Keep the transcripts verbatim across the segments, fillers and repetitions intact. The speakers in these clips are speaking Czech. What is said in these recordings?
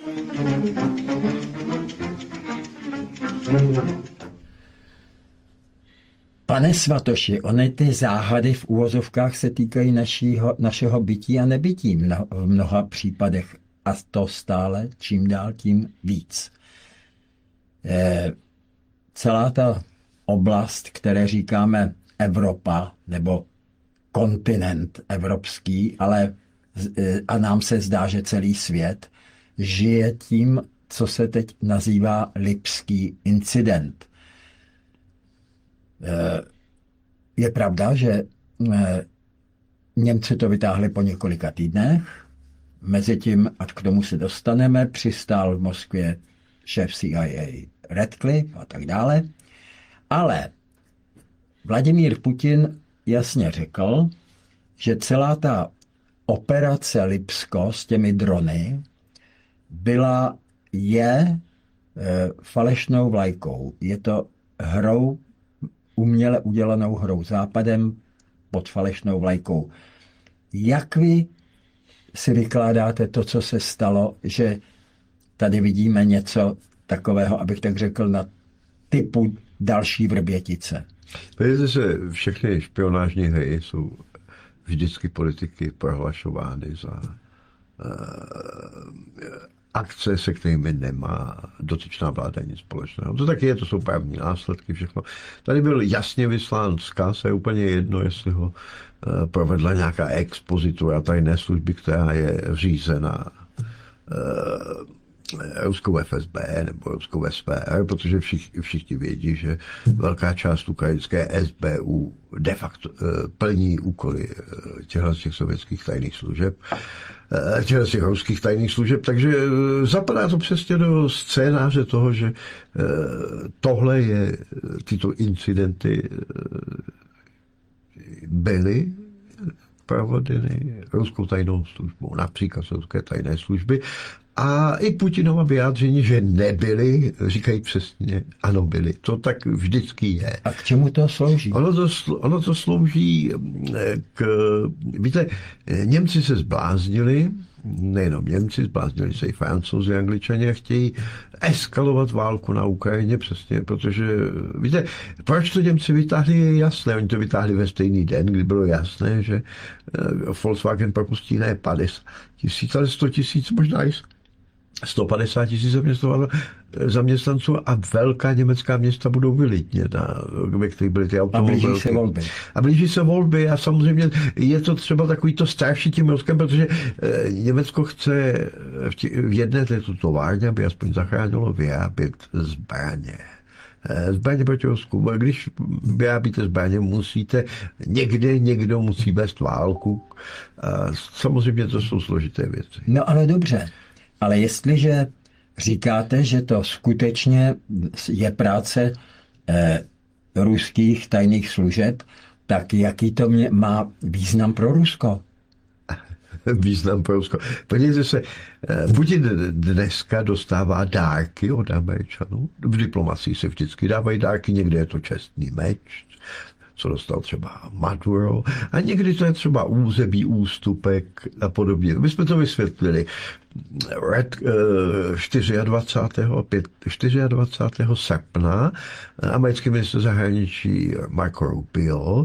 Pane Svatoši, ony ty záhady v úvozovkách se týkají našího, našeho bytí a nebytí mno, v mnoha případech. A to stále čím dál tím víc. E, celá ta oblast, které říkáme Evropa, nebo kontinent evropský, ale e, a nám se zdá, že celý svět žije tím, co se teď nazývá Lipský incident. Je pravda, že Němci to vytáhli po několika týdnech, mezitím, a k tomu se dostaneme, přistál v Moskvě šéf C I A Radcliffe a tak dále, ale Vladimír Putin jasně řekl, že celá ta operace Lipsko s těmi drony byla, je e, falešnou vlajkou. Je to hrou, uměle udělanou hrou Západem pod falešnou vlajkou. Jak vy si vykládáte to, co se stalo, že tady vidíme něco takového, abych tak řekl, na typu další Vrbětice? Víte, že všechny špionážní hry jsou vždycky politiky prohlašovány za uh, akce, se kterými nemá dotyčná vláda nic společného. To taky je, to jsou právní následky, všechno. Tady byl jasně vyslán vzkaz, je úplně jedno, jestli ho uh, provedla nějaká expozitura tajné služby, která je řízena uh, ruskou F S B nebo ruskou S V R, protože všichni, všichni vědí, že velká část ukrajinské S B U de facto uh, plní úkoly uh, těchto těch sovětských tajných služeb, uh, těchto těch ruských tajných služeb, takže uh, zapadá to přesně do scénáře toho, že uh, tohle je, tyto incidenty uh, byly provedeny ruskou tajnou službou, například ruské tajné služby. A i Putinova vyjádření, že nebyli, říkají přesně, ano byli. To tak vždycky je. A k čemu to slouží? Ono to, ono to slouží k... Víte, Němci se zbláznili, nejenom Němci, zbláznili se i Francouzi, Angličani a chtějí eskalovat válku na Ukrajině přesně, protože, víte, proč to Němci vytáhli, je jasné. Oni to vytáhli ve stejný den, kdy bylo jasné, že Volkswagen propustí ne padesát tisíc, ale sto tisíc, možná i sto padesát tisíc zaměstnanců a velká německá města budou vylidněna, ve kterých byly ty automobilky. A blíží se volby. A blíží se volby a samozřejmě je to třeba takový to straší tím Ruskem, protože e, Německo chce v, tě, v jedné této továrně, aby aspoň zachránilo, vyrábět zbraně. Zbraně proti Rusku. Když vyrábíte zbraně, musíte, někde někdo musí vést válku. A samozřejmě to jsou složité věci. No ale dobře. Ale jestliže říkáte, že to skutečně je práce eh, ruských tajných služeb, tak jaký to mě má význam pro Rusko? Význam pro Rusko. Podívejte se, Putin dneska dostává dárky od Američanů. V diplomacii se vždycky dávají dárky, někde je to čestný meč, co dostal třeba Maduro, a někdy to je třeba území, ústupek a podobně. My jsme to vysvětlili. Red, dvacátého čtvrtého srpna americký ministr zahraničí Marco Rubio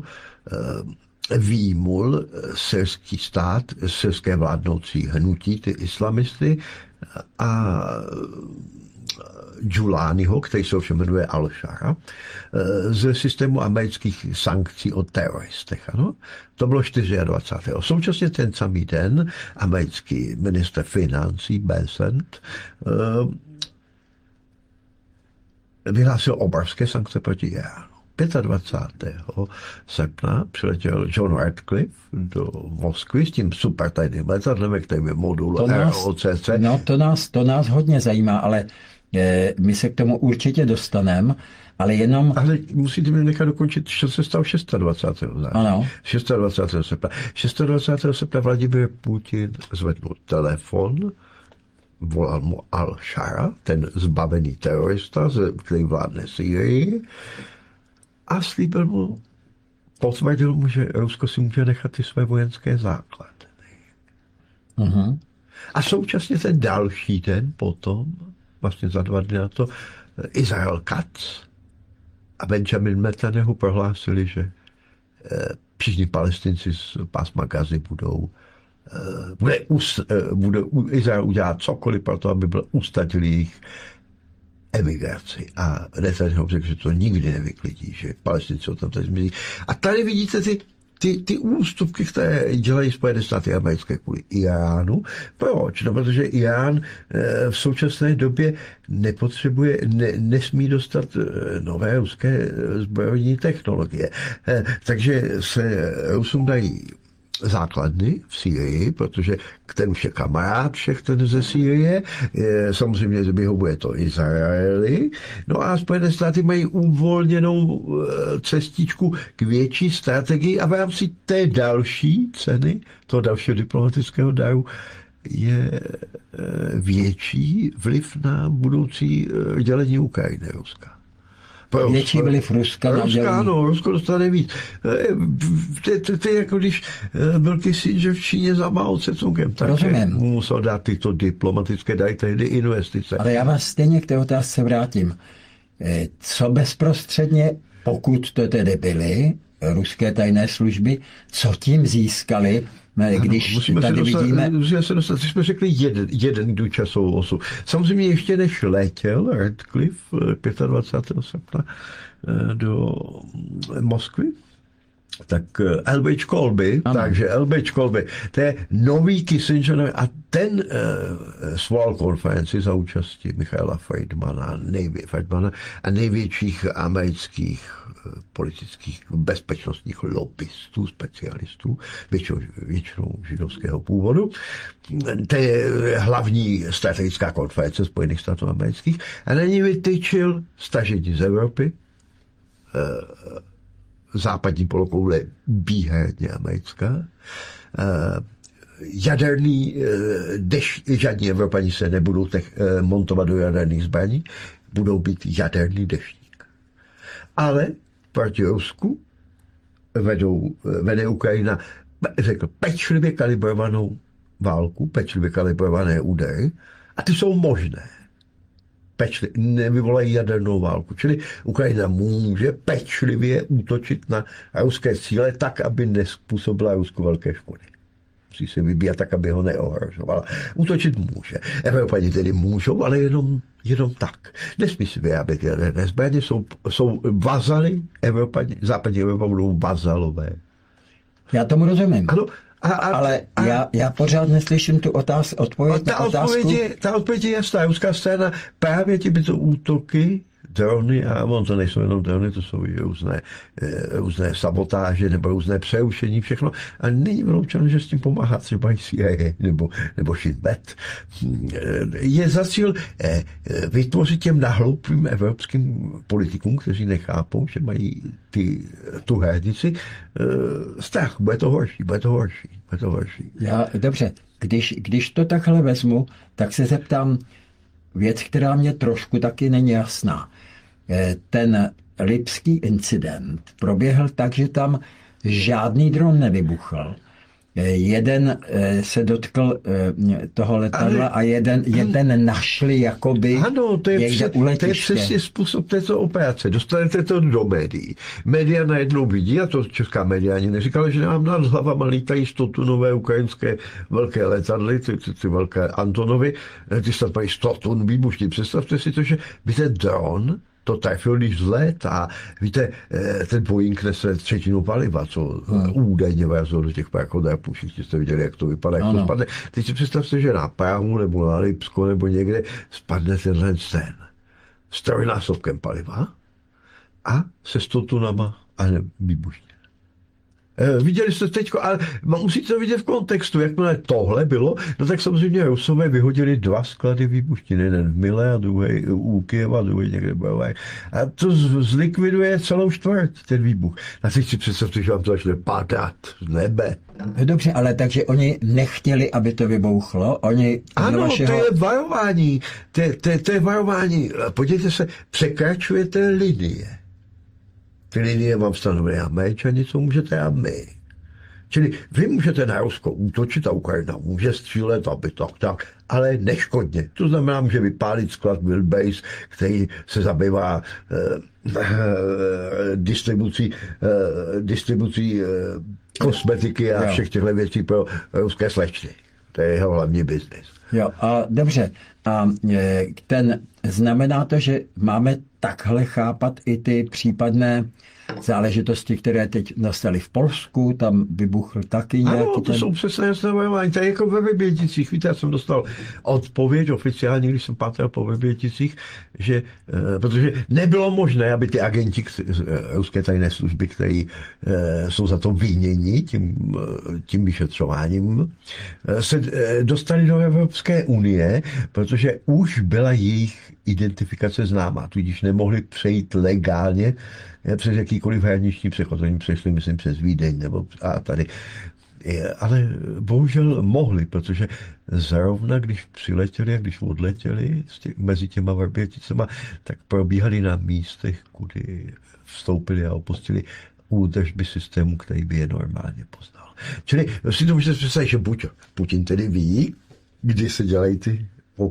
výjimul syrský stát, syrské vládnoucí hnutí, ty islamisty, a Giulianiho, který se ovšem jmenuje Al-Shara, ze systému amerických sankcí o teroristech. Ano? To bylo dvacátého čtvrtého Současně ten samý den americký ministr financí Bessent vyhlásil obrovské sankce proti Iránu. dvacátého pátého srpna přiletěl John Radcliffe do Moskvy s tím super tajným letadlem, který je modul R O C C. No to nás, to nás hodně zajímá, ale e, my se k tomu určitě dostaneme, ale jenom... Ale musíte mi nechat dokončit, co se stalo dvacátého šestého Ano. dvacátého šestého srpna. dvacátého šestého srpna Vladimír Putin zvednul telefon, volal mu Al-Shara, ten zbavený terorista, který vládne Sýrii, a slíbil mu, potvrdil mu, že Rusko si může nechat ty své vojenské základny. Uh-huh. A současně ten další den potom, vlastně za dva dny na to, Israel Katz a Benjamin Netanyahu prohlásili, že všichni Palestinci z pásma Gazy budou, bude, bude Izrael udělat cokoliv pro to, aby byl ustatilý jejich emigraci. A Netanyahu řekl, že to nikdy nevyklidí, že Palestinci o tom tady zmizí. A tady vidíte ty Ty, ty ústupky, které dělají Spojené státy americké kvůli Iránu. Proč? No, protože Irán e, v současné době nepotřebuje, ne, nesmí dostat e, nové ruské zbrojní technologie. E, takže se Rusům dají základny v Sýrii, protože ten už je kamarád všech ten ze Sýrie, e, samozřejmě vyhovuje to Izraeli, no a Spojené státy mají uvolněnou e, cestičku k větší strategii a v rámci té další ceny, toho dalšího diplomatického daru, je e, větší vliv na budoucí e, dělení Ukrajiny Ruska. Větší vliv Ruska na dělení. Ano, Rusko dostane víc. To je jako když byl Kissinger v Číně za Mao Tse-tungem, takže musel dát tyto diplomatické dary, tehdy investice. Ale já vás stejně k té otázce vrátím. Co bezprostředně, pokud to tedy byly ruské tajné služby, co tím získali, když ano, musíme tady se dostat, vidíme... Musíme se dostat, jsme řekli jeden, jeden důčasovou osu. Samozřejmě ještě než letěl Radcliffe dvacátého pátého srpna do Moskvy, tak L B Colby, ano. takže L B Colby, to je nový Kissinger a ten uh, svolal konferenci za účasti Michaela Friedmana, nejvě, Friedmana a největších amerických uh, politických bezpečnostních lobbystů, specialistů, většinou, většinou židovského původu. To je hlavní strategická konference Spojených států amerických a na ní vytyčil stažení z Evropy, uh, západní polokoule výhradně americká. Jaderný deš, žádní Evropani se nebudou tech, montovat do jaderných zbraní, budou být jaderný deštník. Ale proti Rusku vedou, vede Ukrajina, řekl, pečlivě kalibrovanou válku, pečlivě kalibrované údery a ty jsou možné. Pečli, nevyvolají jadernou válku. Čili Ukrajina může pečlivě útočit na ruské cíle tak, aby nespůsobila Rusku velké škody. Musí se vybíjat tak, aby ho neohrožovala. Útočit může. Evropani tedy můžou, ale jenom, jenom tak. Nesmí si vyrábět jaderné zbraně, jsou, jsou vazaly, Evropani, západní Evropa budou vazalové. Já tomu rozumím. Ano, A, a, ale a, já, já pořád neslyším tu otáz, odpověď ta na otázku. Odpověď je, ta odpověď je jasná. Ruská strana právě těmito útoky, drony, a on to nejsou jenom drony, to jsou i různé, různé sabotáže nebo různé přerušení, všechno. A není vyloučeno, že s tím pomáhá třeba i C I A nebo, nebo Shin Bet. Je za cíl vytvořit těm nahloupým evropským politikům, kteří nechápou, že mají ty, tu hranici, strach. Bude to horší, bude to horší, bude to horší. Já, dobře, když, když to takhle vezmu, tak se zeptám věc, která mě trošku taky není jasná. Ten lipský incident proběhl tak, že tam žádný dron nevybuchl. Jeden se dotkl toho letadla a jeden, jeden našli jakoby ano, to je někde před, u letiště. To je přesně způsob této operace. Dostanete to do médií. Média najednou vidí, a to česká média ani neříkala, že nám nad hlavama lítají stotunové ukrajinské velké letadly, ty, ty, ty velké Antonovy, ty snad mají sto tun výbušnin. Představte si to, že by ten dron to trefil, když zlétá. Víte, ten Boeing nese třetinu paliva, co hmm. údajně vezou do těch parkodrapů. Všichni jste viděli, jak to vypadá, jak ano. to spadne. Teď si představte, že na Prahu nebo na Lipsko nebo někde spadne tenhle ten s trojnásobkem paliva a se sto tunama a výbušně. E, viděli jste teďko, ale musíte to vidět v kontextu. Jakmile tohle bylo, no tak samozřejmě Rusové vyhodili dva sklady výbuštin. Jeden v Mile a druhý u Kyjeva, druhý někde byl. A to zlikviduje celou čtvrt, ten výbuch. A teď si představte, že vám to začne padat z nebe. Dobře, ale takže oni nechtěli, aby to vybouchlo. Oni ano, vašeho... to je varování. To, to, to je varování. Podívejte se, překračujete linie. Ty linie vám stanovili Američani, co můžete a my. Čili vy můžete na Rusko útočit a Ukrajina může střílet, aby tak, tak, ale neškodně. To znamená, může vypálit sklad Wilbase, který se zabývá eh, eh, distribucí, eh, distribucí eh, kosmetiky a všech těchto věcí pro ruské slečny. To je jeho hlavní biznis. Jo, a dobře. A e, ten, znamená to, že máme takhle chápat i ty případné záležitosti, které teď nastaly v Polsku, tam vybuchl taky nějaký... Ano, to ten... jsou přesné snadování. To je jako ve Vrběticích. Víte, já jsem dostal odpověď oficiální, když jsem pátel po Vrběticích, že, e, protože nebylo možné, aby ty agenti ruské tajné služby, kteří e, jsou za to viněni tím, tím vyšetřováním, e, se e, dostali do Evropské unie, protože už byla jejich identifikace známá, tudíž nemohli přejít legálně přes jakýkoliv hraniční přechod. Oni přešli, myslím, přes Vídeň nebo a tady. Ale bohužel mohli, protože zrovna, když přiletěli a když odletěli tě, mezi těma Vrběticema, tak probíhali na místech, kudy vstoupili a opustili údržby systému, který by je normálně poznal. Čili si to můžete představit, že buď Putin tedy ví, kdy se dělají ty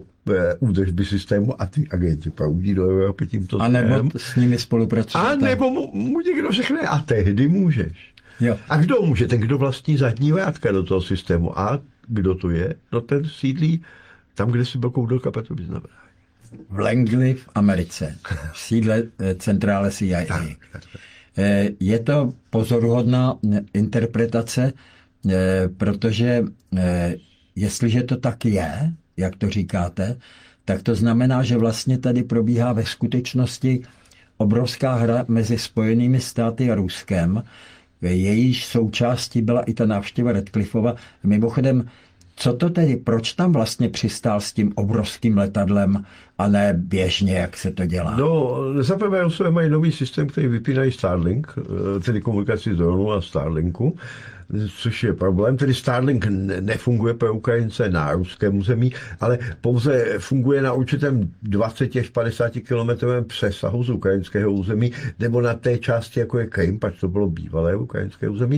údržby systému a ty agenti proudí do Evropy tímto a nebo s nimi spolupracuje. A nebo mu, mu někdo řekne, a tehdy můžeš. Jo. A kdo může? Ten, kdo vlastní zadní vrátka do toho systému. A kdo to je? No ten sídlí tam, kde si byl koudl kapatu vyznamenání. V Langley v Americe, v sídle centrále C I A. Tak, tak, tak. Je to pozoruhodná interpretace, protože jestliže to tak je, jak to říkáte, tak to znamená, že vlastně tady probíhá ve skutečnosti obrovská hra mezi Spojenými státy a Ruskem. Jejíž součástí byla i ta návštěva Radcliffova. Mimochodem, co to tedy, proč tam vlastně přistál s tím obrovským letadlem a ne běžně, jak se to dělá? No, zaprvé Rusové mají nový systém, který vypínají Starlink, tedy komunikaci z dronu a Starlinku, což je problém. Tedy Starlink nefunguje pro Ukrajince na ruském území, ale pouze funguje na určitém dvacet až padesát kilometrovém přesahu z ukrajinského území, nebo na té části, jako je Krym, pač to bylo bývalé ukrajinské území,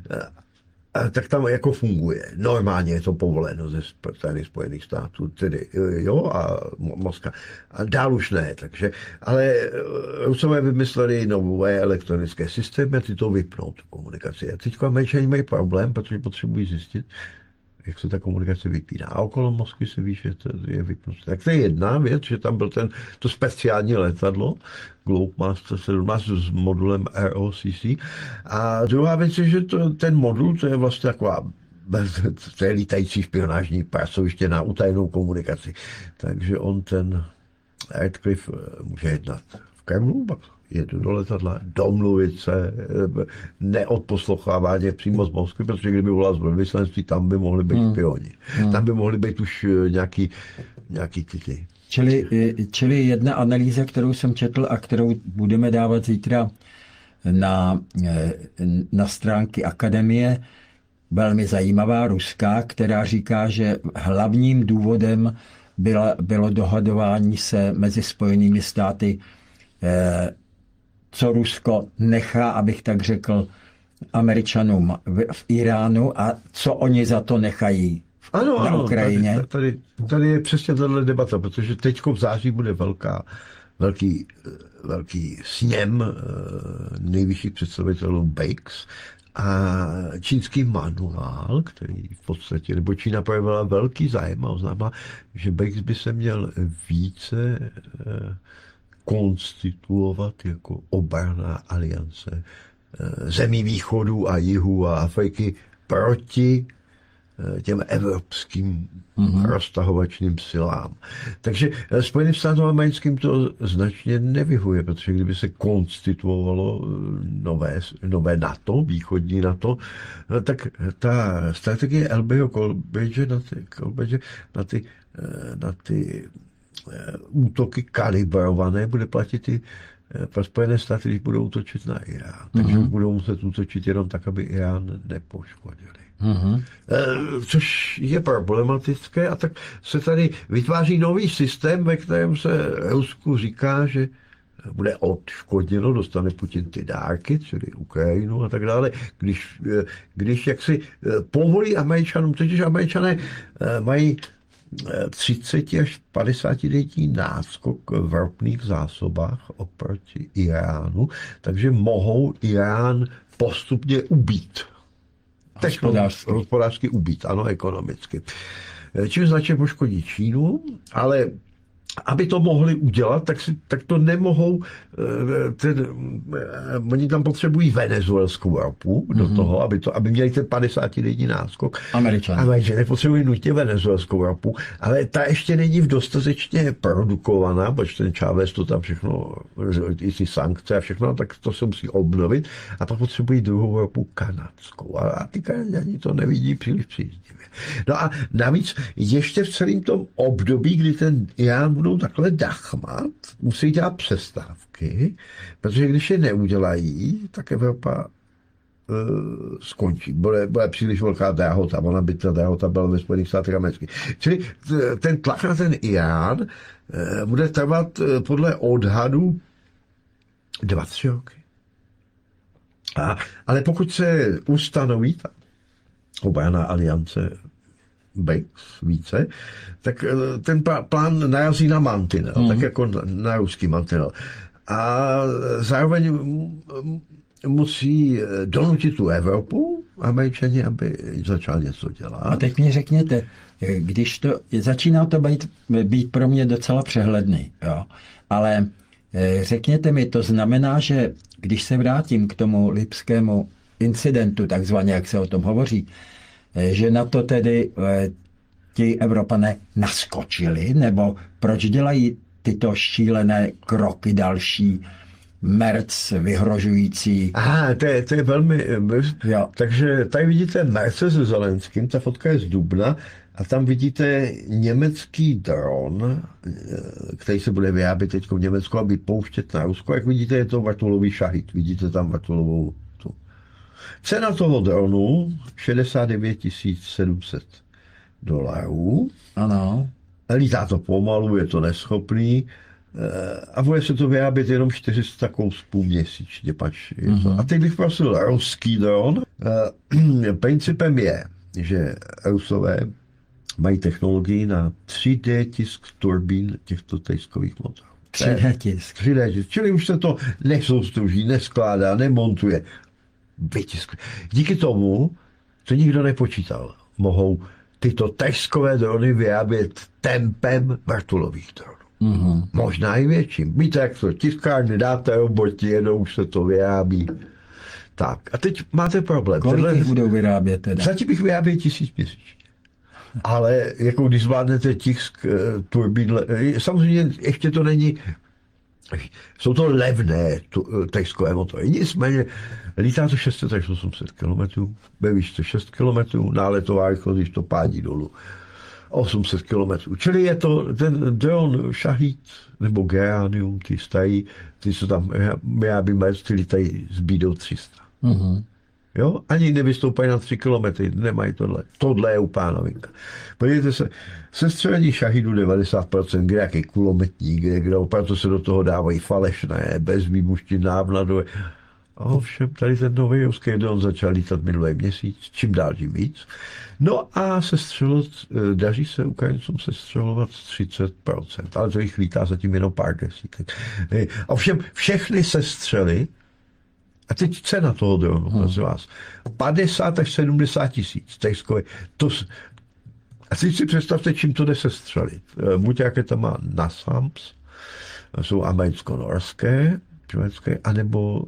tak tam jako funguje. Normálně je to povoleno ze strany Spojených států, tedy jo, a Moskva. A dál už ne, takže, ale Rusové vymysleli nové elektronické systémy a ty to vypnou, tu komunikaci. A teď Američani mají problém, protože potřebují zjistit, jak se ta komunikace vypíná. A okolo Moskvy se ví, že to je vypnutí. Tak to je jedna věc, že tam byl ten, to speciální letadlo Globemaster sedmnáct s modulem R O C C. A druhá věc je, že to, ten modul, to je vlastně taková to je lítající špionážní pracoviště na utajenou komunikaci. Takže on ten Radcliffe může jednat v Kremlu, pak jedu do letadla, domluvit se, neodposlouchávání přímo z Moskvy, protože kdyby volal z velvyslanectví, tam by mohli být hmm. špioni. Hmm. Tam by mohli být už nějaký, nějaký ty. Čili, čili jedna analýza, kterou jsem četl a kterou budeme dávat zítra na, na stránky Akademie, velmi zajímavá, ruská, která říká, že hlavním důvodem byla, bylo dohadování se mezi Spojenými státy, eh, co Rusko nechá, abych tak řekl, Američanům v, v Iránu a co oni za to nechají v, ano, na ano, Ukrajině. Tady, tady, tady je přesně tato debata, protože teď v září bude velká, velký, velký sněm nejvyšších představitelů B R I C S a čínský manuál, který v podstatě, nebo Čína projevila velký zájem a oznámila, že B R I C S by se měl více konstituovat jako obranná aliance zemí východu a jihu a Afriky proti těm evropským mm-hmm. roztahovačným silám. Takže Spojeným státům americkým to značně nevyhuje, protože kdyby se konstituovalo nové, nové NATO, východní NATO, tak ta strategie Elbyho Kolbridge na ty, Kolbridge na ty, na ty útoky kalibrované bude platit i pro Spojené státy, když budou útočit na Irán. Takže mm-hmm. budou muset útočit jenom tak, aby Irán nepoškodili. Mm-hmm. Což je problematické a tak se tady vytváří nový systém, ve kterém se Rusku říká, že bude odškodněno, dostane Putin ty dárky, čili Ukrajinu a tak dále, když, když jaksi povolí Američanům, totiž Američané mají třicet až padesát denní náskok v ropných zásobách oproti Iránu, takže mohou Irán postupně ubít. Hospodářsky. Hospodářsky ubít, ano, ekonomicky. Čím značně poškodí Čínu, ale aby to mohli udělat, tak, si, tak to nemohou, ten, oni tam potřebují venezuelskou ropu do mm-hmm. toho, aby, to, aby měli ten padesátidenní náskok. Američané. Američané nepotřebují nutně venezuelskou ropu, ale ta ještě není v dostatečně produkovaná, protože ten Chávez to tam všechno, i ty sankce a všechno, tak to se musí obnovit a pak potřebují druhou ropu kanadskou. A, a ty Kanaďani to nevidí příliš příznivě. No a navíc ještě v celém tom období, kdy ten Irán budou takhle dachmat, musí dělat přestávky, protože když je neudělají, tak Evropa uh, skončí. Bude, bude příliš velká drahota, ona by ta drahota byla ve Spojených státech amerických. Čili t, ten tlak na ten Irán uh, bude trvat uh, podle odhadu dva, tři roky. A, ale pokud se ustanoví ta obranná aliance B R I C S více, tak ten plán narazí na mantinel, mm. tak jako na, na ruský mantinel. A zároveň musí donutit tu Evropu, Američani, aby začal něco dělat. A teď mi řekněte, když to, začíná to být, být pro mě docela přehledný, jo? Ale řekněte mi, to znamená, že když se vrátím k tomu lipskému incidentu, takzvaně, jak se o tom hovoří, že na to tedy ti Evropané naskočili, nebo proč dělají tyto šílené kroky další, Merc vyhrožující. Aha, to je, to je velmi... Jo. Takže tady vidíte Merce se Zelenským, ta fotka je z dubna, a tam vidíte německý dron, který se bude vyrábět teď v Německu a vypouštět na Rusko. Jak vidíte, je to vrtulový šahid. Vidíte tam vrtulovou tu. Cena toho dronu šedesát devět tisíc sedm set dolarů. Ano. Lítá to pomalu, je to neschopný a bude se to vyrábět jenom čtyři sta kousů měsíčně. Pač je to. Uh-huh. A teď bych prosil ruský dron. Principem je, že Rusové mají technologii na tři dé tisk turbín těchto tejskových motorů. tři dé tisk. tři dé tisk. Čili už se to nesoustruží, neskládá, nemontuje. Vytiskne. Díky tomu, co nikdo nepočítal, mohou tyto tejskové drony vyrábět tempem vrtulových dronů. Mm-hmm. Možná i větším. Víte, jak to tiskárny dáte roboti, jednou už se to vyrábí. Tak, a teď máte problém. Kolik Tenhle... jich budou vyrábět teda? Zatím bych vyráběl tisíc měsíčně. Ale jako když zvládnete tisk turbín, samozřejmě ještě to není, jsou to levné tejskové motory. Nicméně lítá to šest set až osm set kilometrů, ve výšce šest kilometrů, náletová rychlost, když to pádí dolů osm set kilometrů. Čili je to ten dron šahít nebo geranium, ty stají, ty jsou tam vyrábí Merc, ty lítají s bídou tři sta. Mm-hmm. Jo? Ani nevystoupají na tři kilometry, nemají tohle. Tohle je úplná novinka. Podívejte se, sestřelení šahidu devadesát procent, kde jaký kulometník, kde, kde opravdu se do toho dávají falešné, bez výbuštin, návnadové. A ovšem, tady ten nový ruský dron začal lítat minulý měsíc, čím dál tím víc. No a sestřelovat, daří se Ukrajincům sestřelovat třicet procent, ale to jich lítá zatím jenom pár desítek. Ovšem, všechny sestřely, a teď cena toho dronu, hmm. prosím vás, padesát až sedmdesát tisíc. To, a teď si představte, čím to jde sestřelit. Buď jaké tam má NASAMS, jsou americko-norské, švédské, anebo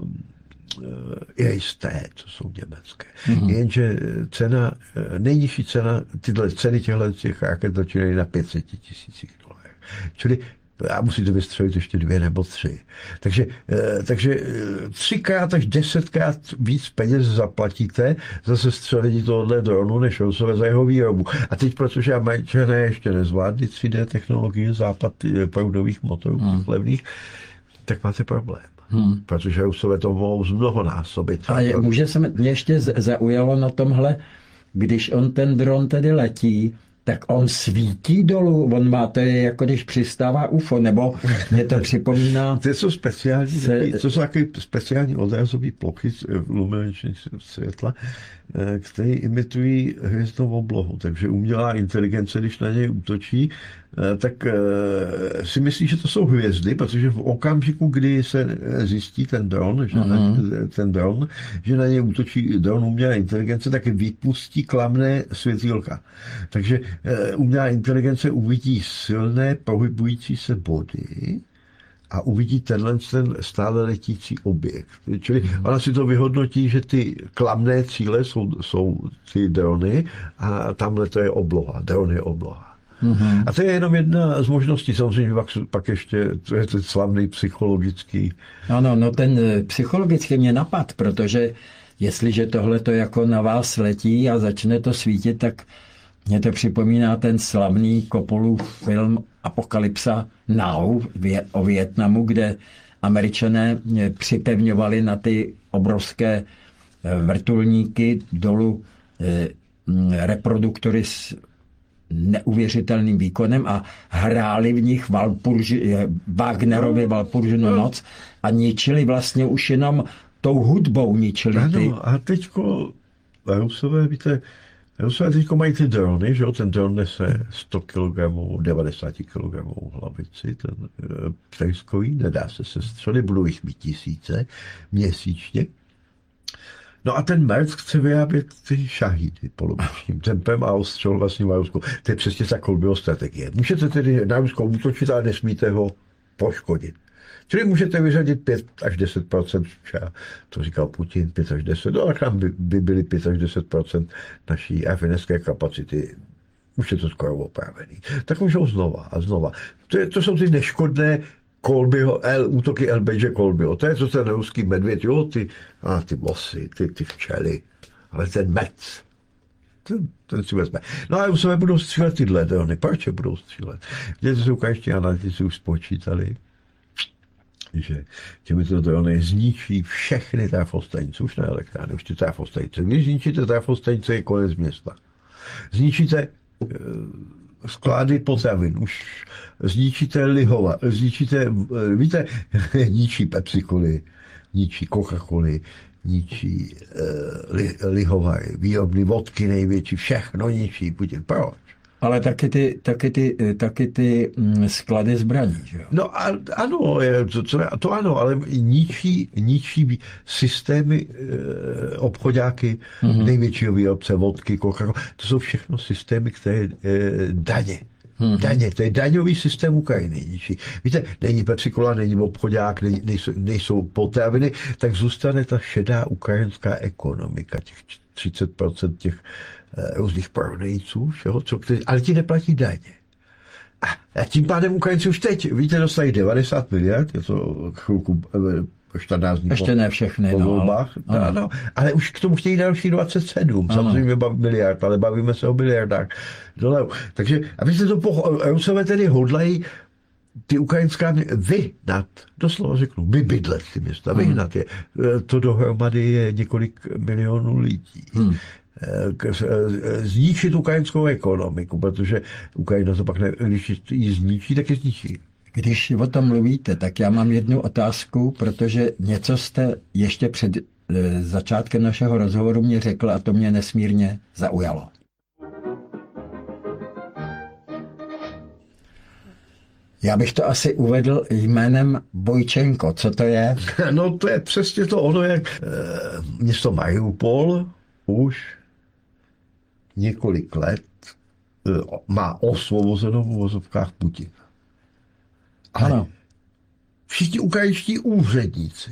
I R I S T, co jsou německé. Mm-hmm. Jenže cena, nejnižší cena, tyhle ceny těchto těch raket začínají na pět set tisíc dolarů. Čili a musíte vystřelit ještě dvě nebo tři. Takže, takže třikrát až desetkrát víc peněz zaplatíte za sestřelení tohohle dronu, než Rusové za jeho výrobu. A teď, protože Američané ještě nezvládli tři dé technologie, západ proudových motorů, hmm. levných, tak máte problém. Hmm. Protože Rusové to mohou zmnohonásobit. A je, může se mě ještě zaujalo na tomhle, když on ten dron tedy letí, Tak on svítí dolů, on má to je jako když přistává U F O, nebo mě to připomíná... To jsou speciální, se... to jsou takové speciální odrazové plochy luminescenční světla, které imitují hvězdnou oblohu. Takže umělá inteligence, když na něj útočí, tak si myslí, že to jsou hvězdy, protože v okamžiku, kdy se zjistí ten dron, že, mm-hmm. na, ten dron, že na něj útočí dron umělé inteligence, tak vypustí klamné světýlka. Takže umělá inteligence uvidí silné pohybující se body a uvidí tenhle ten stále letící objekt. Čili ona si to vyhodnotí, že ty klamné cíle jsou, jsou ty drony a tamhle to je obloha. Dron je obloha. Mm-hmm. A to je jenom jedna z možností. Samozřejmě pak, pak ještě to je ten slavný psychologický. Ano, no ten psychologicky mě napad, protože jestliže tohle to jako na vás letí a začne to svítit, tak mě to připomíná ten slavný Coppolův film Apokalypsa Now o Vietnamu, kde Američané připevňovali na ty obrovské vrtulníky dolů reproduktory s neuvěřitelným výkonem a hráli v nich Valpurži, Wagnerovi Valpuržinu noc a ničili vlastně už jenom tou hudbou ničili ty. Ano, a teďko Rusové, víte, Rusové teďko mají ty drony, že jo, ten dron nese sto kilogramů, devadesát kilogramů hlavici, ten ptejskový, nedá se sestřelit, budou jich mít tisíce měsíčně. No a ten Merc chce vyrábět ty šahídy polovičním tempem a ostřel vlastně v Rusku. To je přesně ta Kolběho strategie. Můžete tedy na Rusko útočit, ale nesmíte ho poškodit. Čili můžete vyřadit pět až deset procent, to říkal Putin, pět až deset, no a tam by, by byly pět až deset procent naší rafinerské kapacity. Už je to skoro opravený. Tak můžou znova a znova. To, je, to jsou ty neškodné Kolbyho, L, útoky L B J Kolbyho. To je to ten ruský medvěd, jo, ty, a ty vosy, ty, ty včely, ale ten mec, ten, ten si vezme. No a Rusové budou střílet tyhle drony. Proč je budou střílet? Kde to ukrajinští analytici už spočítali, že těmito drony zničí všechny trafostanice, už ne elektrárny, už ty trafostanice. Když zničíte trafostanice, je konec města. Zničíte sklady potravin, už zničíte lihova, zničíte, víte, ničí Pepsi-Coly, ničí Coca-Coly, ničí uh, li, lihovary, výrobny vodky největší, všechno ničí Putin. Proč? Ale taky ty, taky ty, taky ty sklady zbraní, že jo? No a, ano, to, to, to ano, ale ničí, ničí systémy e, obchodáky, mm-hmm. největšího výrobce vodky, Coca-Cola. To jsou všechno systémy, které e, daně. Mm-hmm. Daně, to je daňový systém Ukrajiny. Ničí. Víte, není Pepsi-Cola, není obchodák, není, nejsou, nejsou potraviny, tak zůstane ta šedá ukrajinská ekonomika, těch třicet procent těch různých prodejců, co, který, ale ti neplatí daně. A, a tím pádem Ukrajinci už teď, víte, dostali devadesát miliard, je to chvilku čtrnáct dní ještě po, ne všechny, po no, volbách, ale, no, ale už k tomu chtějí další dvacet sedm, ano. Samozřejmě miliard, ale bavíme se o miliardách dolarů. Takže, abyste to po, Rusové tedy hodlají ty ukrajinská vyhnat, doslova řeknu, vybydlet ty města, vyhnat je. To dohromady je několik milionů lidí. Hmm. Zničit ukrajinskou ekonomiku, protože Ukrajina to pak, ne, když ji zničí, tak je zničí. Když o tom mluvíte, tak já mám jednu otázku, protože něco jste ještě před začátkem našeho rozhovoru mě řekl a to mě nesmírně zaujalo. Já bych to asi uvedl jménem Bojčenko. Co to je? No to je přesně to ono, jak e, město Mariupol už několik let e, má osvobozenou v uvozovkách Putin. Ale ano. Všichni ukrajinští úředníci,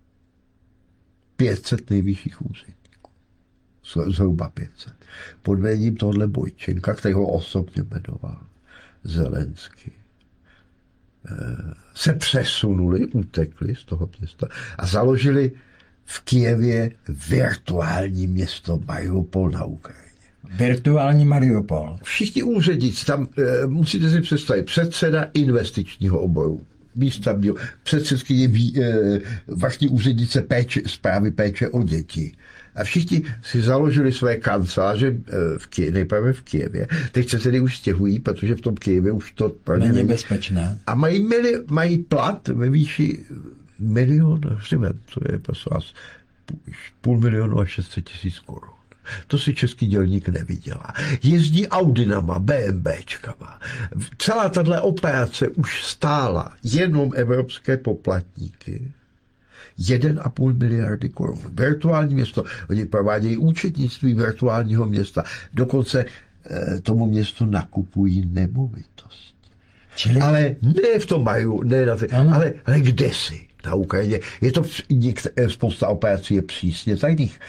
pět set nejvyšších úředníků, zhruba pět set, pod vedením tohohle Bojčenka, který ho osobně jmenoval Zelenský, se přesunuli, utekli z toho města a založili v Kyjevě virtuální město Mariupol na Ukrajině. Virtuální Mariupol. Všichni úředníci, tam e, musíte si představit, předseda investičního oboru, místa měl, předsedkyně e, vlastní úřednice péče, zprávy péče o děti, A všichni si založili své kanceláře v Kyjevě, nejprve v Kyjevě. Teď se tedy už stěhují, protože v tom Kyjevě už to pro ně není bezpečné. A mají, mili, mají plat ve výši milion hřiven, to je prosím vás půl milionu a šest set tisíc korun. To si český dělník nevydělá. Jezdí Audinama, BMWčkama. Celá tato operace už stála jenom evropské poplatníky jeden a půl miliardy korun. Virtuální město. Oni provádějí účetnictví virtuálního města. Dokonce eh, tomu městu nakupují nemovitost. Čili... Ale ne v tom mají, ne na ty, ale, ale kde si? Na Ukrajině. Je to spousta operací je přísně tajných.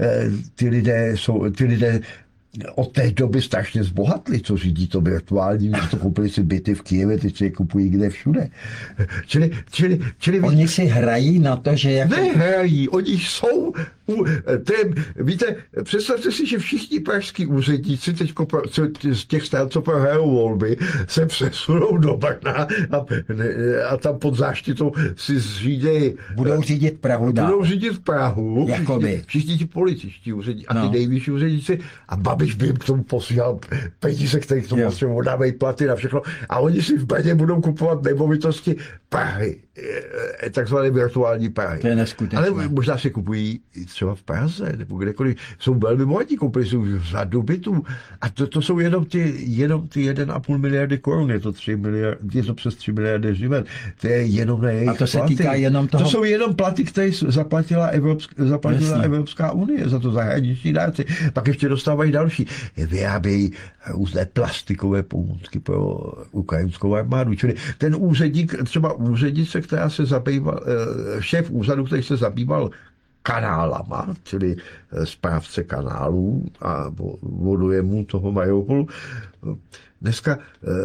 Ty lidé, jsou, ty lidé od té doby strašně zbohatli, co řídí to virtuální město, koupili si byty v Kyjevě, teď si je kupují kde všude. Čili, čili, čili oni si hrají na to, že jako... Nehrají, oni jsou... Tém, víte, představte si, že všichni pražský úředníci teď z těch stran, co prohrajou volby, se přesunou do Brna a, a tam pod záštitou si zřídějí... Budou řídit Prahu dál. Budou řídit Prahu, všichni, všichni ti političtí úředníci a ty no. nejvyšší úředníci a Babiš by jim k tomu posílal peníze, které k tomu vlastně oddávají platy na všechno a oni si v Brně budou kupovat nemovitosti Prahy, takzvané virtuální Prahy. To je neskutečné. Ale možná si kupují třeba v Praze, nebo kdekoliv. Jsou velmi bohatí, koupili si už řadu bytů. A to, to jsou jenom ty, jenom ty jeden a půl miliardy korun, je to, tři miliard, je to přes tři miliardy živen. To je jenom na jejich A to se platy. týká jenom toho... To jsou jenom platy, které zaplatila, Evropská, zaplatila Evropská unie za to zahraniční dárci. Pak ještě dostávají další. Vyrábějí různé plastikové pomůcky pro ukrajinskou armádu. Čili ten úředník, třeba úřednice, která se zabýval, šéf úřadu, který se zabýval kanálama, čili správce kanálů a voduje mu toho Mariupolu. Dneska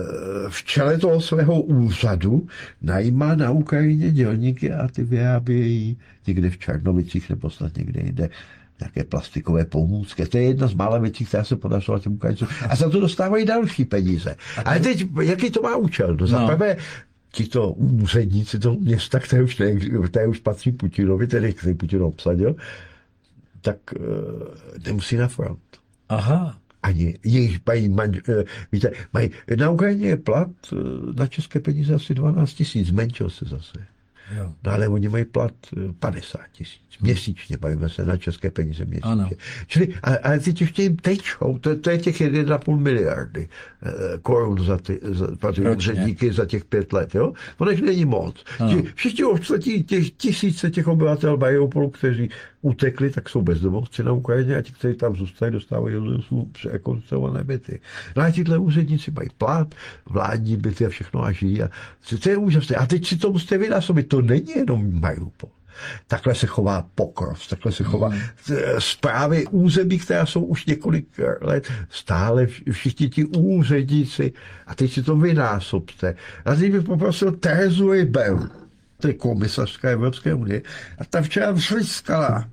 v čele toho svého úřadu najímá na Ukrajině dělníky a ty vyrábějí někde v Černovicích nebo snad někde jinde nějaké plastikové pomůcky. To je jedna z mála věcí, která se podařila těm Ukrajincům. A za to dostávají další peníze. Ale teď, jaký to má účel? No, za prvé, tito úředníci toho města, které už, ne, které už patří Putinovi, tedy který Putin obsadil, tak uh, nemusí na front. Aha. Ani jejich mají, manž, uh, víte, mají, na Ukrajině je plat uh, na české peníze asi dvanáct tisíc, zmenšil se zase. Jo. No ale oni mají plat padesát tisíc. Měsíčně, bavíme se na české peníze měsíčně. Ano. Čili, ale, ale teď ještě jim tečou, to, to je těch jedna a půl miliardy eh, korun za ty, za, za ty úředníky za těch pět let, jo? To nech není moc. Či, všichni ostatní těch tisíce těch obyvatel Mariupolu, kteří utekli, tak jsou bezdomovci na Ukrajině a ti, kteří tam zůstali, dostávají překonstruované byty. No a tihle úředníci mají plat, vládní byty a všechno a žijí. A to je úžasné. A teď si to musíte vynásobit. To není jenom Mariupol. Takhle se chová Pokrov, takhle se chová mm. zprávy území, která jsou už několik let stále všichni ti úředníci. A teď si to vynásobte. A teď bych poprosil Terezu Ryberu, to je komisařka Evropské unie, a ta včera vřiskala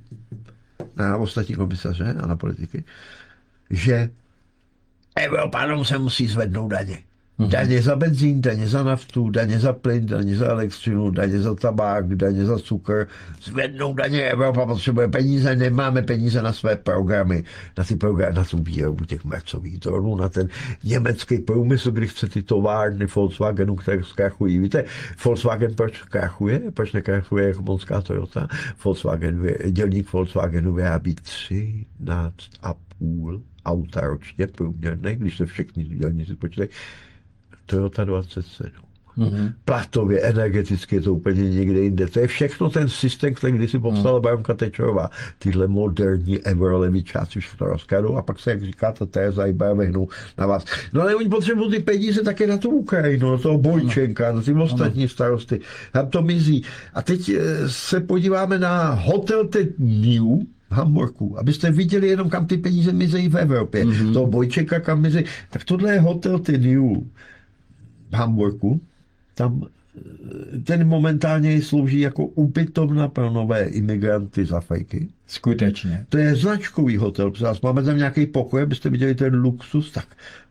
na ostatní komisaře a na politiky, že Evropanům se musí zvednout daně. Daně za benzín, daně za naftu, daně za plyn, daně za elektřinu, daně za tabák, daně za cukr. Zvednou daně, Evropa potřebuje peníze, nemáme peníze na své programy, na ty programy, na tu výrobu těch mercových dronů, na ten německý průmysl, kdy chce ty továrny Volkswagenu, které zkrachují. Víte, Volkswagen proč krachuje? Proč nekrachuje jako monská Toyota? Volkswagen, dělník Volkswagenu vyrábí třináct a půl auta ročně průměrné, když se všechny dělníci počítají. Toyota dvacet sedm. Mm-hmm. Platově, energeticky je to úplně někde jinde. To je všechno ten systém, který kdysi popsala mm. Baronka Tečerová. Tyhle moderní eurolevičáci všechno rozkradou a pak se, jak říká ta Tereza Ryber, vehnou na vás. No ale oni potřebují ty peníze také na tu Ukrajinu, na toho Bojčenka, na ty ostatní starosty. Tam to mizí. A teď se podíváme na Hotel Ted New v Hamburku, abyste viděli jenom, kam ty peníze mizejí v Evropě. Mm-hmm. Toho Bojčenka, kam mizejí. Tak tohle je Hotel Ted New v Hamburku. Tam ten momentálně slouží jako ubytovna pro nové imigranty z Afriky. Skutečně. To je značkový hotel. Máme tam nějaký pokoj, abyste viděli ten luxus. Tak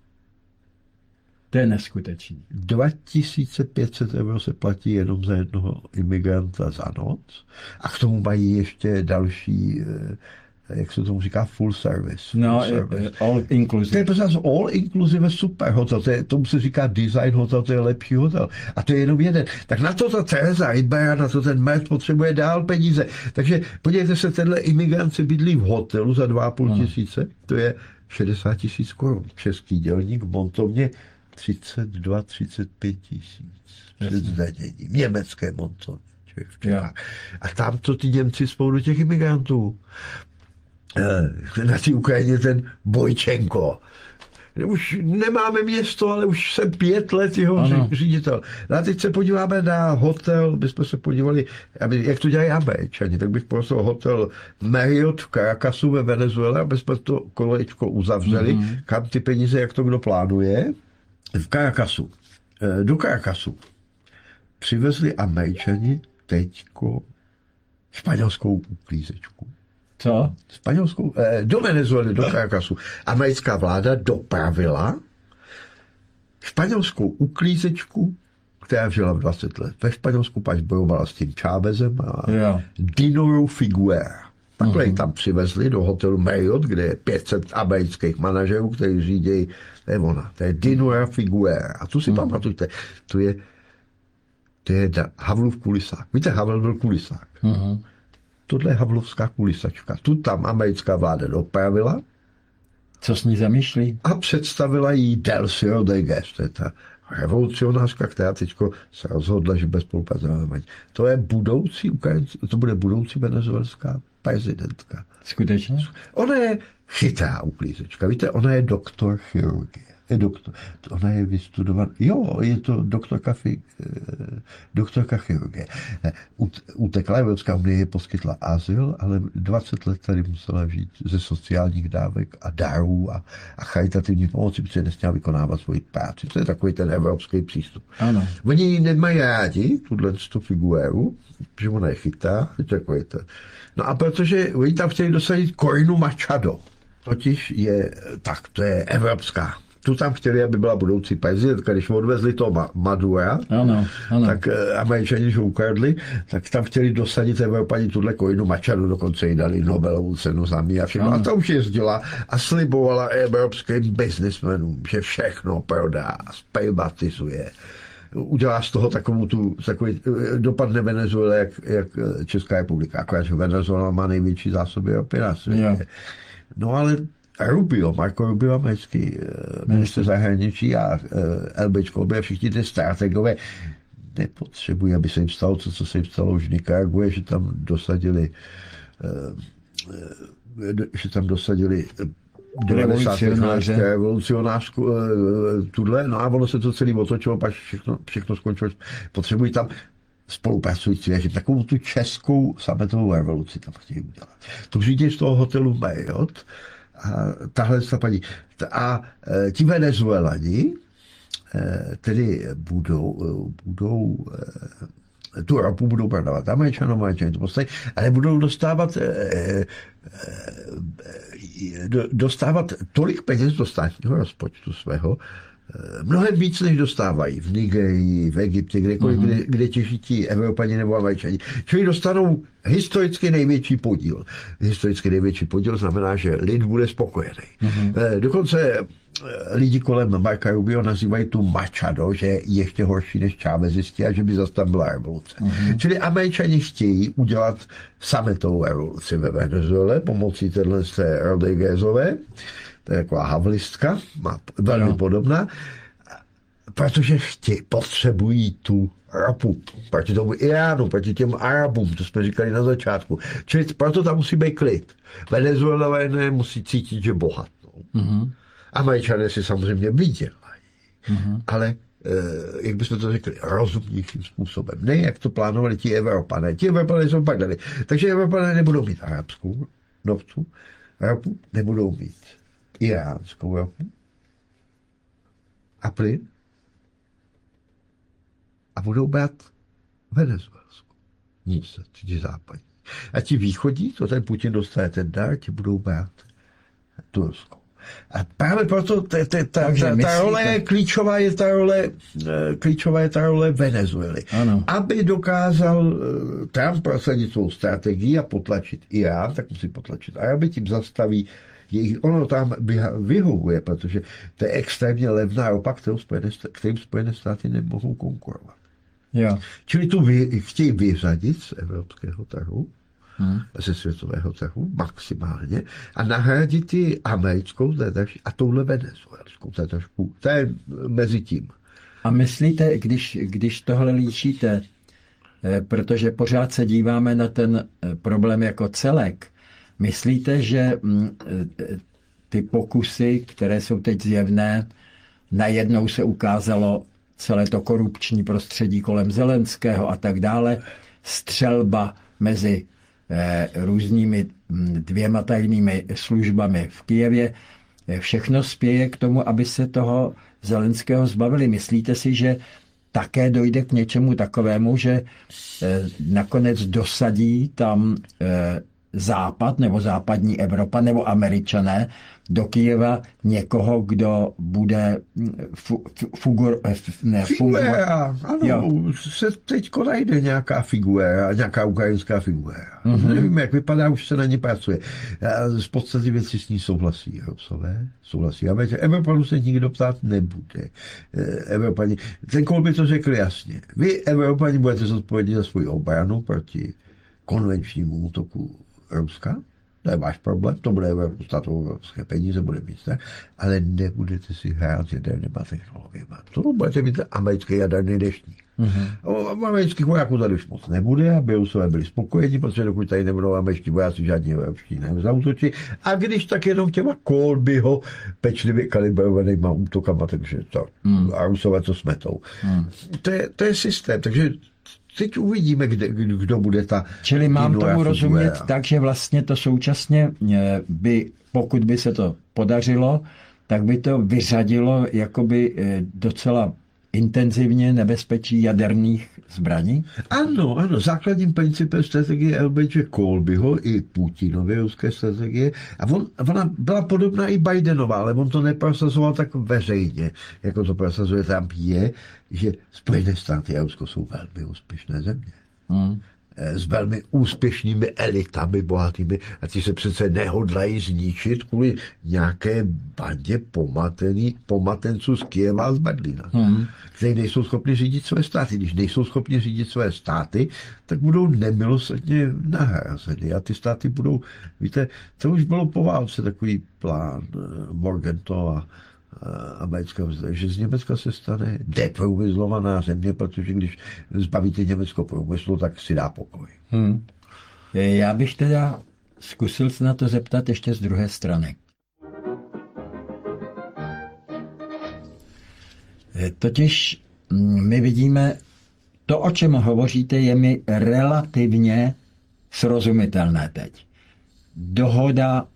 to je neskutečný. dva tisíce pět set euro se platí jenom za jednoho imigranta za noc. A k tomu mají ještě další jak se tomu říká, full service. No, full service. all To je inclusive. prostě all inclusive super hotel, to je, tomu se říká design hotel, to je lepší hotel. A to je jenom jeden. Tak na to ta Tereza Rydberg, na to ten Mert potřebuje dál peníze. Takže podívejte se, tenhle imigrant si bydlí v hotelu za dva a půl Hmm. tisíce, to je šedesát tisíc korun. Český dělník v montovně třicet dva třicet pět tisíc před zdaněním. Německé montovně. V Čechách. A tam to ty Němci spolu do těch imigrantů. Na té Ukrajině ten Bojčenko. Už nemáme město, ale už jsem pět let jeho Ano. ředitel. No a teď se podíváme na hotel, bychom se podívali, aby, jak to dělají Američani, tak bych prosil hotel Marriott v Caracasu ve Venezuele, aby jsme to kolečko uzavřeli, mm-hmm. kam ty peníze, jak to kdo plánuje. V Caracasu, do Caracasu přivezli Američani teďko španělskou uklízečku. Co? Španělskou, eh, do Venezuely, do Caracasu. Americká vláda dopravila španělskou uklízečku, která žila v dvacet let. Ve Španělsku pak bojovala s tím Chávezem a Jo. Dinoru Figuera. Takhle ji tam přivezli do hotelu Marriott, kde je pět set amerických manažerů, kteří řídí, to je ona, to je Dinora Figuera. A tu si mm. pamatujte, to je, to je Havlův kulisák. Víte, Havel byl kulisák. Mm-hmm. Tohle je havlovská kulisačka. Tu tam americká vláda dopravila. Co s ní zamýšlí? A představila jí Delcy Rodriguez. To je ta revolucionářka, která teď se rozhodla, že bez spolupracovat. To je budoucí Ukrajinci, to bude budoucí venezuelská prezidentka. Skutečně? Ona je chytrá uklízečka. Víte, ona je doktor chirurgie. Je doktor, ona je vystudovaná, jo, je to doktorka, fi, doktorka chirurgie. Utekla, Evropská unie poskytla azyl, ale dvacet let tady musela žít ze sociálních dávek a darů a, a charitativní pomoci, protože nesměla vykonávat svoji práci. To je takový ten evropský přístup. Ano. Oni ji nemají rádi, tuhle figuéru, že ona je chytá, je to takový to. No a protože oni tam chtěli dosadit Corinu Machado, totiž je, tak to je evropská. Tu tam chtěli, aby byla budoucí prezidentka, když odvezli toho Madura, ano, ano. tak uh, Američani, když ho ukradli, tak tam chtěli dosadit Evropani tuhle Corinu Machado, dokonce jí dali Nobelovu cenu za mír a všechno. Ano. A to už jezdila a slibovala evropským biznismenům, že všechno prodá, zprivatizuje. Udělá z toho takovou tu, takový, dopadne Venezuela, jak, jak Česká republika, akorát, že Venezuela má největší zásoby ropy na světě. No ale Rubio, Marco Rubio, americký ministr zahraničí a LBčko, a všichni ty strategové nepotřebují, aby se jim stalo to, co se jim stalo už v Nikaraguě, že tam dosadili že tam dosadili revolucionáře. revolucionářku tuhle, no a ono se to celý otočilo, pak všechno, všechno skončilo. Potřebují tam spolupracující, že takovou tu českou sametovou revoluci tam chtějí udělat. To přijde z toho hotelu Marriott a tahle ta paní. A ti Venezuelani tedy budou, budou tu ropu budou prodávat Američanům, Američané to postaví, ale budou dostávat dostávat tolik peněz do státního rozpočtu svého, mnohem víc, než dostávají v Nigerii, v Egyptě, kdekoliv, mm-hmm. kde, kde těží ti Evropani nebo Američani. Čili dostanou historicky největší podíl. Historicky největší podíl znamená, že lid bude spokojený. Mm-hmm. Dokonce lidi kolem Marca Rubio nazývají tu Machado, že je ještě horší než Chávezisti a že by zase tam byla revoluce. Mm-hmm. Čili Američani chtějí udělat sametovou revoluci ve Venezuele pomocí téhle Rodriguezové. To je taková havlistka, má velmi no. podobná, protože chtějí, potřebují tu ropu proti tomu Iránu, proti těm Arabům, to jsme říkali na začátku. Čili proto tam musí být klid. Venezuelané musí cítit, že bohatnou. Mm-hmm. Američané si samozřejmě vydělají, mm-hmm. ale jak bychom to řekli, rozumnějším způsobem. Ne, jak to plánovali ti Evropané. Ti Evropané jsou pak dali. Takže Evropané nebudou mít arabskou naftu, ropu, nebudou mít iránskou ropu a plyn a budou brát venezuelskou. Nic se, ti západní. A ti východní, to ten Putin dostane ten dar, ti budou brát turskou. A právě proto ta, ta, ta, Takže ta, ta myslíte- role klíčová je ta role, eh, klíčová je ta role Venezuely. Ano. Aby dokázal eh, Trump prosadit svou strategii a potlačit Irán, tak musí potlačit Araby, tím zastaví jejich, ono tam vyha- vyhovuje, protože to je extrémně levná ropa, kterou Spojené, st- kterým Spojené státy nemohou konkurovat. Jo. Čili tu vy, chtějí vyřadit z evropského trhu, Hmm. ze světového trhu maximálně a nahradit ji americkou další, a touhle venezuelskou. To je trošku, to je mezi tím. A myslíte, když, když tohle líčíte, eh, protože pořád se díváme na ten eh, problém jako celek, myslíte, že mm, eh, ty pokusy, které jsou teď zjevné, najednou se ukázalo celé to korupční prostředí kolem Zelenského a tak dále, střelba mezi eh, různými mm, dvěma tajnými službami v Kyjevě, eh, všechno spěje k tomu, aby se toho Zelenského zbavili. Myslíte si, že také dojde k něčemu takovému, že eh, nakonec dosadí tam eh, Západ nebo západní Evropa nebo Američané do Kyjeva někoho, kdo bude fu, fu, fugur, ne, fungovat? Figuera, ano, Jo. se teď najde nějaká figuera, nějaká ukrajinská figuera. Mm-hmm. Nevím, jak vypadá, už se na ně pracuje. A z podstaty věci s ní souhlasí Rusové, souhlasí Američané. Evropanů se nikdo ptát nebude. Evropani, ten Kohl by to řekl jasně. Vy, Evropani, budete zodpovědní za svou obranu proti konvenčnímu útoku Ruska, to je váš problém, to bude stát evropské peníze, bude mít tak, ale nebudete si hrát jadernýma technologiemi. To budete mít americký jaderný deštník. Mm-hmm. O amerických vojáků tady už moc nebude, aby Rusové byli spokojeni, protože dokud tady nebudou američtí vojáci, žádní evropští nezautočí. A když tak jenom těma Kolbyho pečlivě kalibrovanýma útokama, takže to, mm. a Rusové to smetou. Mm. To, je, to je systém, takže teď uvidíme, kde, kdo bude ta... Čili mám tomu rozumět figuera. tak, že vlastně to současně by, pokud by se to podařilo, tak by to vyřadilo jakoby docela intenzivně nebezpečí jaderných zbraní? Ano, ano, základním principem strategie L B J Kolbyho i Putinovy ruské strategie, a on, ona byla podobná i Bidenová, ale on to neprosazoval tak veřejně, jako to prosazuje Trump, je, že Spojené státy a Rusko jsou velmi úspěšné země. Hmm. S velmi úspěšnými elitami, bohatými, a ti se přece nehodlají zničit kvůli nějaké bandě pomatený, pomatenců z Kyjeva a z Berlína, hmm. kteří nejsou schopni řídit své státy. Když nejsou schopni řídit své státy, tak budou nemilosrdně nahrazeny a ty státy budou, víte, to už bylo po válce takový plán Morgenthau a amerického, že z Německa se stane deprůmyslovaná země, protože když zbavíte Německo průmyslu, tak si dá pokoj. Hmm. Já bych teda zkusil se na to zeptat ještě z druhé strany. Totiž my vidíme, to, o čem hovoříte, je mi relativně srozumitelné teď. Dohoda